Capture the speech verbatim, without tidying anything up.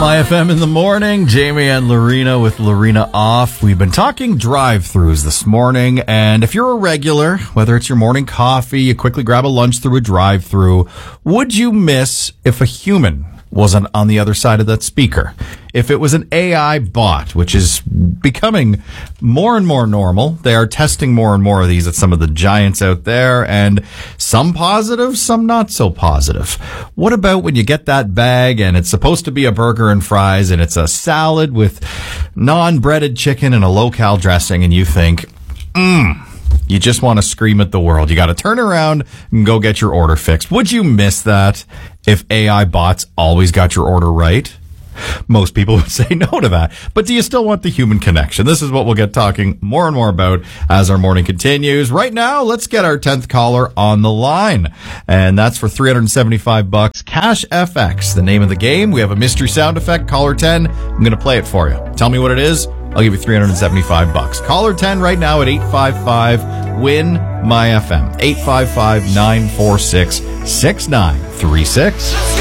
My F M in the morning, Jamie and Lorena with Lorena Off. We've been talking drive-thrus this morning, and if you're a regular, whether it's your morning coffee, you quickly grab a lunch through a drive-thru, would you miss if a human wasn't on the other side of that speaker? If it was an A I bot, which is becoming more and more normal. They are testing more and more of these at some of the giants out there, and some positive, some not so positive. What about when you get that bag and it's supposed to be a burger and fries and it's a salad with non-breaded chicken and a low-cal dressing, and you think, mmm, you just want to scream at the world. You got to turn around and go get your order fixed. Would you miss that if A I bots always got your order right? Most people would say no to that. But do you still want the human connection? This is what we'll get talking more and more about as our morning continues. Right now, let's get our tenth caller on the line. And that's for three hundred seventy-five bucks. Cash F X, the name of the game. We have a mystery sound effect. Caller ten, I'm going to play it for you. Tell me what it is. I'll give you three hundred seventy-five bucks. Caller ten right now at eight five five, win my F M. eight five five, nine four six, six nine three six.